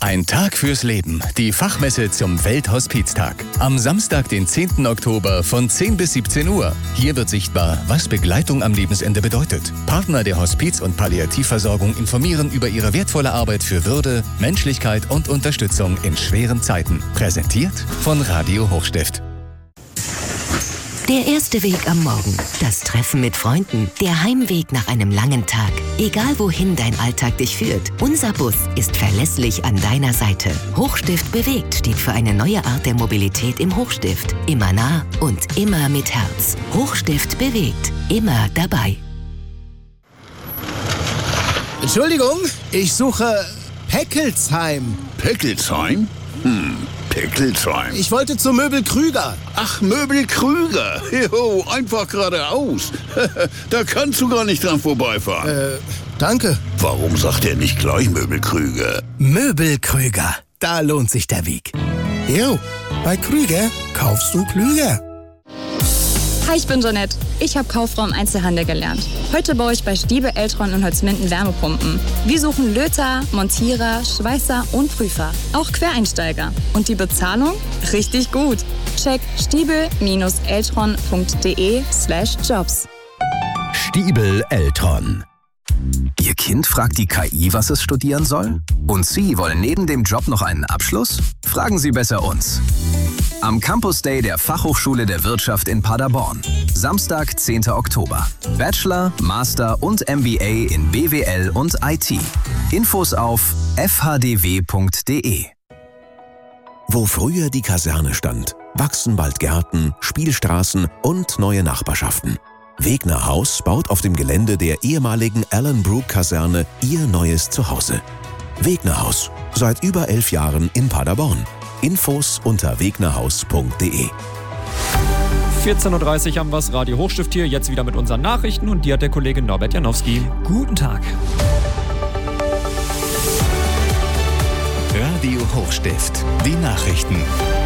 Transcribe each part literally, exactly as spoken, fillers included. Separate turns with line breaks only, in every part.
Ein Tag fürs Leben. Die Fachmesse zum Welthospiztag. Am Samstag, den zehnten Oktober von zehn bis siebzehn Uhr. Hier wird sichtbar, was Begleitung am Lebensende bedeutet. Partner der Hospiz- und Palliativversorgung informieren über ihre wertvolle Arbeit für Würde, Menschlichkeit und Unterstützung in schweren Zeiten. Präsentiert von Radio Hochstift.
Der erste Weg am Morgen, das Treffen mit Freunden, der Heimweg nach einem langen Tag. Egal wohin dein Alltag dich führt, unser Bus ist verlässlich an deiner Seite. Hochstift bewegt steht für eine neue Art der Mobilität im Hochstift. Immer nah und immer mit Herz. Hochstift bewegt, immer dabei.
Entschuldigung, ich suche Peckelsheim.
Peckelsheim? Hm, Peckelsheim.
Ich wollte zu Möbel Krüger.
Ach, Möbel Krüger. Jo, einfach geradeaus. Da kannst du gar nicht dran vorbeifahren.
Äh, danke.
Warum sagt er nicht gleich Möbel Krüger?
Möbel Krüger. Da lohnt sich der Weg. Jo, bei Krüger kaufst du klüger.
Hi, ich bin Jeanette. Ich habe Kauffrau im Einzelhandel gelernt. Heute baue ich bei Stiebel, Eltron und Holzminden Wärmepumpen. Wir suchen Löter, Montierer, Schweißer und Prüfer. Auch Quereinsteiger. Und die Bezahlung? Richtig gut. Check stiebel-eltron.de slash jobs.
Stiebel Eltron. Ihr Kind fragt die K I, was es studieren soll? Und Sie wollen neben dem Job noch einen Abschluss? Fragen Sie besser uns. Am Campus Day der Fachhochschule der Wirtschaft in Paderborn. Samstag, zehnten Oktober. Bachelor, Master und M B A in B W L und I T. Infos auf f h d w punkt d e.
Wo früher die Kaserne stand, wachsen bald Gärten, Spielstraßen und neue Nachbarschaften. Wegner Haus baut auf dem Gelände der ehemaligen Allenbrook-Kaserne ihr neues Zuhause. Wegner Haus, seit über elf Jahren in Paderborn. Infos unter wegnerhaus punkt d e.
vierzehn Uhr dreißig haben wir das Radio Hochstift hier, jetzt wieder mit unseren Nachrichten und die hat der Kollege Norbert Janowski.
Guten Tag.
Radio Hochstift, die Nachrichten.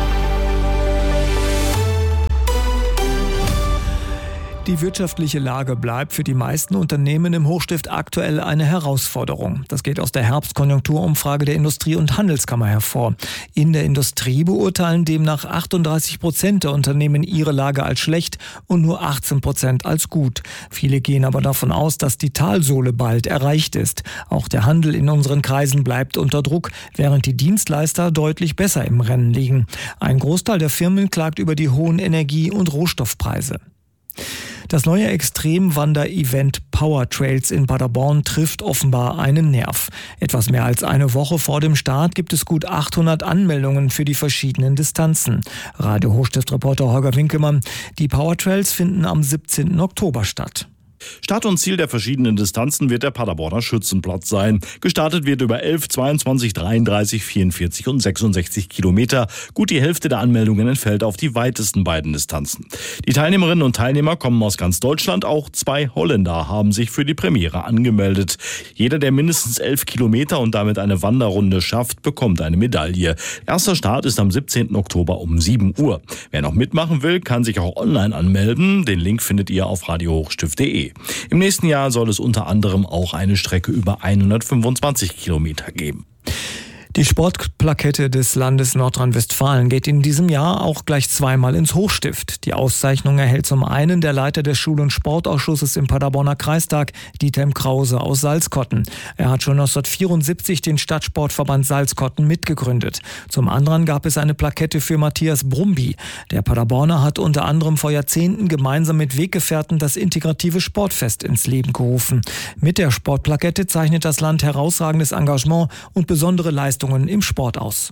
Die wirtschaftliche Lage bleibt für die meisten Unternehmen im Hochstift aktuell eine Herausforderung. Das geht aus der Herbstkonjunkturumfrage der Industrie- und Handelskammer hervor. In der Industrie beurteilen demnach achtunddreißig Prozent der Unternehmen ihre Lage als schlecht und nur achtzehn Prozent als gut. Viele gehen aber davon aus, dass die Talsohle bald erreicht ist. Auch der Handel in unseren Kreisen bleibt unter Druck, während die Dienstleister deutlich besser im Rennen liegen. Ein Großteil der Firmen klagt über die hohen Energie- und Rohstoffpreise. Das neue Extremwander-Event Power Trails in Paderborn trifft offenbar einen Nerv. Etwas mehr als eine Woche vor dem Start gibt es gut achthundert Anmeldungen für die verschiedenen Distanzen. Radio Hochstift-Reporter Holger Winkelmann. Die Power Trails finden am siebzehnten Oktober statt.
Start und Ziel der verschiedenen Distanzen wird der Paderborner Schützenplatz sein. Gestartet wird über elf, zweiundzwanzig, dreiunddreißig, vierundvierzig und sechsundsechzig Kilometer. Gut die Hälfte der Anmeldungen entfällt auf die weitesten beiden Distanzen. Die Teilnehmerinnen und Teilnehmer kommen aus ganz Deutschland. Auch zwei Holländer haben sich für die Premiere angemeldet. Jeder, der mindestens elf Kilometer und damit eine Wanderrunde schafft, bekommt eine Medaille. Erster Start ist am siebzehnten Oktober um sieben Uhr. Wer noch mitmachen will, kann sich auch online anmelden. Den Link findet ihr auf radio hochstift punkt d e. Im nächsten Jahr soll es unter anderem auch eine Strecke über hundertfünfundzwanzig Kilometer geben.
Die Sportplakette des Landes Nordrhein-Westfalen geht in diesem Jahr auch gleich zweimal ins Hochstift. Die Auszeichnung erhält zum einen der Leiter des Schul- und Sportausschusses im Paderborner Kreistag, Dieter M. Krause aus Salzkotten. Er hat schon neunzehnhundertvierundsiebzig den Stadtsportverband Salzkotten mitgegründet. Zum anderen gab es eine Plakette für Matthias Brumby. Der Paderborner hat unter anderem vor Jahrzehnten gemeinsam mit Weggefährten das integrative Sportfest ins Leben gerufen. Mit der Sportplakette zeichnet das Land herausragendes Engagement und besondere Leistungen im Sport aus.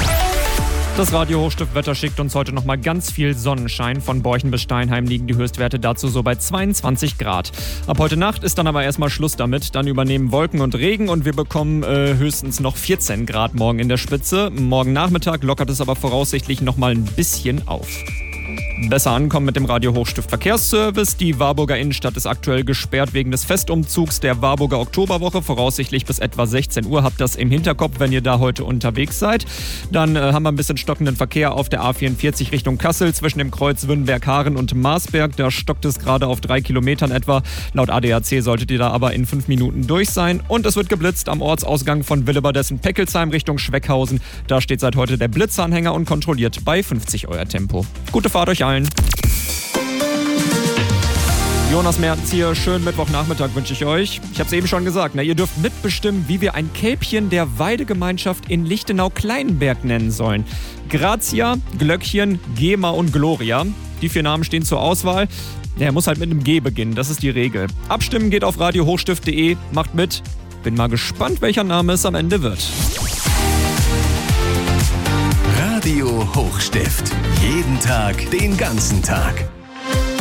Das Radio Hochstift-Wetter schickt uns heute nochmal ganz viel Sonnenschein. Von Borchen bis Steinheim liegen die Höchstwerte dazu so bei zweiundzwanzig Grad. Ab heute Nacht ist dann aber erstmal Schluss damit. Dann übernehmen Wolken und Regen und wir bekommen äh, höchstens noch vierzehn Grad morgen in der Spitze. Morgen Nachmittag lockert es aber voraussichtlich nochmal ein bisschen auf. Besser ankommen mit dem Radio Hochstift Verkehrsservice. Die Warburger Innenstadt ist aktuell gesperrt wegen des Festumzugs der Warburger Oktoberwoche. Voraussichtlich bis etwa sechzehn Uhr. Habt das im Hinterkopf, wenn ihr da heute unterwegs seid. Dann äh, haben wir ein bisschen stockenden Verkehr auf der A vierundvierzig Richtung Kassel zwischen dem Kreuz Wünnberg-Haaren und Marsberg. Da stockt es gerade auf drei Kilometern etwa. Laut A D A C solltet ihr da aber in fünf Minuten durch sein. Und es wird geblitzt am Ortsausgang von Willebadessen-Peckelsheim Richtung Schweckhausen. Da steht seit heute der Blitzanhänger und kontrolliert bei fünfzig euer Tempo. Gute Fahrt euch allen. Jonas Mertens hier, schönen Mittwochnachmittag wünsche ich euch. Ich habe es eben schon gesagt, na, ihr dürft mitbestimmen, wie wir ein Kälbchen der Weidegemeinschaft in Lichtenau-Kleinenberg nennen sollen. Grazia, Glöckchen, Gema und Gloria. Die vier Namen stehen zur Auswahl. Der muss halt mit einem G beginnen, das ist die Regel. Abstimmen geht auf radio hochstift punkt de, macht mit. Bin mal gespannt, welcher Name es am Ende wird.
Radio Hochstift. Jeden Tag, den ganzen Tag.